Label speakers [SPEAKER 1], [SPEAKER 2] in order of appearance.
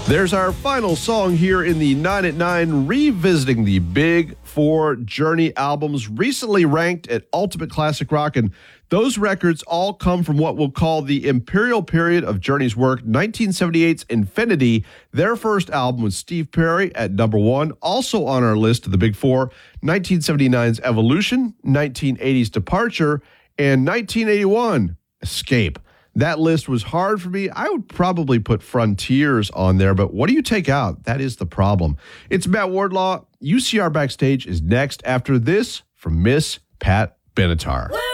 [SPEAKER 1] There's our final song here in the 9 at 9, revisiting the big four Journey albums, recently ranked at Ultimate Classic Rock. And those records all come from what we'll call the imperial period of Journey's work, 1978's Infinity. Their first album was Steve Perry at number one. Also on our list of the big four, 1979's Evolution, 1980's Departure, and 1981, Escape. That list was hard for me. I would probably put Frontiers on there, but what do you take out? That is the problem. It's Matt Wardlaw. UCR Backstage is next after this from Miss Pat Benatar.